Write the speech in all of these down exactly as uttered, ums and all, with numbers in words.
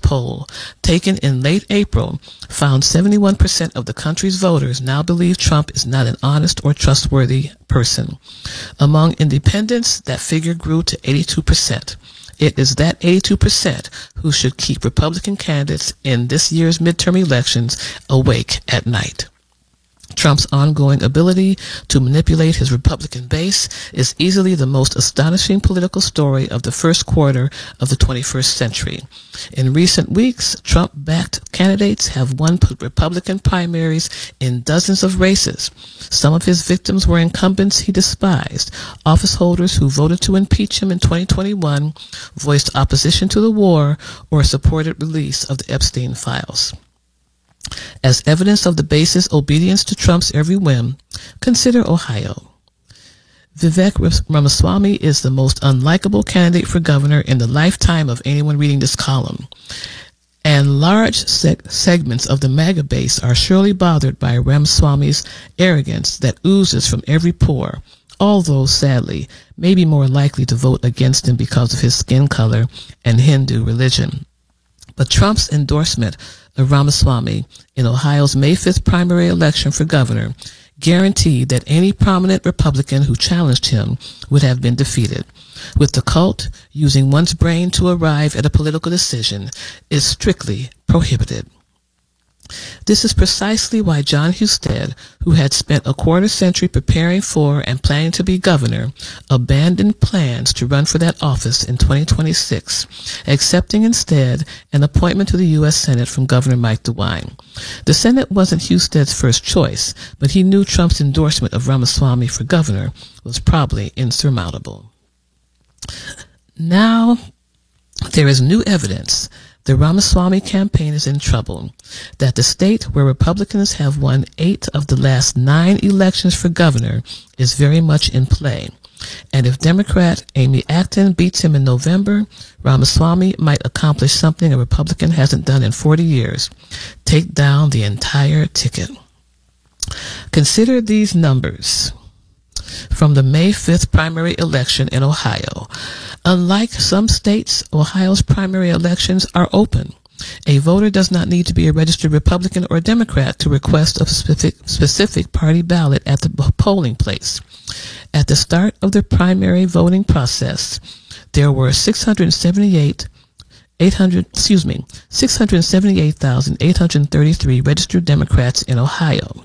poll taken in late April found seventy-one percent of the country's voters now believe Trump is not an honest or trustworthy person. Among independents, that figure grew to eighty-two percent. It is that eighty-two percent who should keep Republican candidates in this year's midterm elections awake at night. Trump's ongoing ability to manipulate his Republican base is easily the most astonishing political story of the first quarter of the twenty-first century. In recent weeks, Trump-backed candidates have won Republican primaries in dozens of races. Some of his victims were incumbents he despised, office holders who voted to impeach him in twenty twenty-one, voiced opposition to the war, or supported release of the Epstein files. As evidence of the base's obedience to Trump's every whim, consider Ohio. Vivek Ramaswamy is the most unlikable candidate for governor in the lifetime of anyone reading this column, and large seg- segments of the MAGA base are surely bothered by Ramaswamy's arrogance that oozes from every pore, although, sadly, may be more likely to vote against him because of his skin color and Hindu religion. But Trump's endorsement of Ramaswamy in Ohio's May fifth primary election for governor guaranteed that any prominent Republican who challenged him would have been defeated. With the cult, using one's brain to arrive at a political decision is strictly prohibited. This is precisely why John Husted, who had spent a quarter century preparing for and planning to be governor, abandoned plans to run for that office in twenty twenty-six, accepting instead an appointment to the U S Senate from Governor Mike DeWine. The Senate wasn't Husted's first choice, but he knew Trump's endorsement of Ramaswamy for governor was probably insurmountable. Now, there is new evidence the Ramaswamy campaign is in trouble, that the state where Republicans have won eight of the last nine elections for governor is very much in play. And if Democrat Amy Acton beats him in November, Ramaswamy might accomplish something a Republican hasn't done in forty years, take down the entire ticket. Consider these numbers from the May fifth primary election in Ohio. Unlike some states, Ohio's primary elections are open. A voter does not need to be a registered Republican or Democrat to request a specific, specific party ballot at the polling place. At the start of the primary voting process, there were six hundred seventy-eight eight hundred, excuse me, six hundred seventy-eight thousand eight hundred thirty-three registered Democrats in Ohio.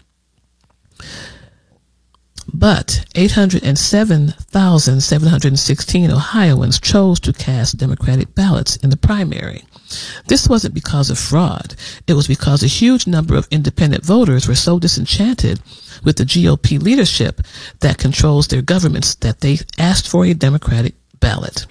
But eight hundred seven thousand seven hundred sixteen Ohioans chose to cast Democratic ballots in the primary. This wasn't because of fraud. It was because a huge number of independent voters were so disenchanted with the G O P leadership that controls their governments that they asked for a Democratic ballot.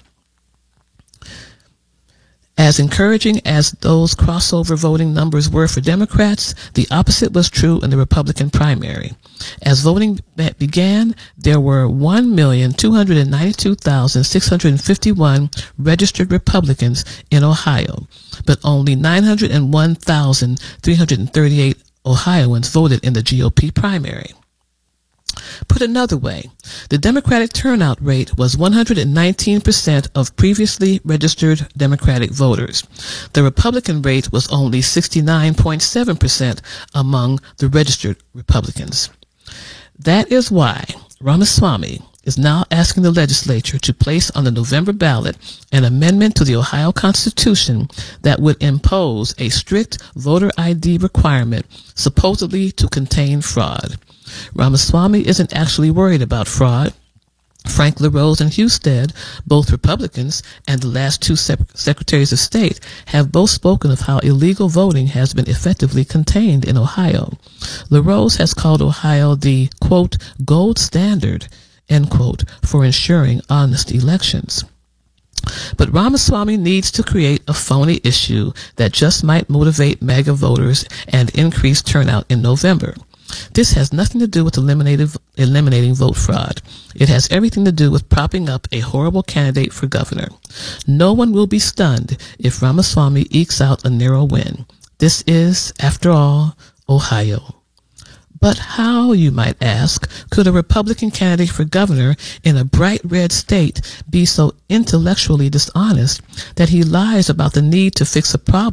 As encouraging as those crossover voting numbers were for Democrats, the opposite was true in the Republican primary. As voting began, there were one million two hundred ninety-two thousand six hundred fifty-one registered Republicans in Ohio, but only nine hundred one thousand three hundred thirty-eight Ohioans voted in the G O P primary. Put another way, the Democratic turnout rate was one hundred nineteen percent of previously registered Democratic voters. The Republican rate was only sixty-nine point seven percent among the registered Republicans. That is why Ramaswamy is now asking the legislature to place on the November ballot an amendment to the Ohio Constitution that would impose a strict voter I D requirement supposedly to contain fraud. Ramaswamy isn't actually worried about fraud. Frank LaRose and Husted, both Republicans, and the last two sec- secretaries of state have both spoken of how illegal voting has been effectively contained in Ohio. LaRose has called Ohio the, quote, gold standard, end quote, for ensuring honest elections. But Ramaswamy needs to create a phony issue that just might motivate MAGA voters and increase turnout in November. This has nothing to do with eliminating vote fraud. It has everything to do with propping up a horrible candidate for governor. No one will be stunned if Ramaswamy ekes out a narrow win. This is, after all, Ohio. But how, you might ask, could a Republican candidate for governor in a bright red state be so intellectually dishonest that he lies about the need to fix a problem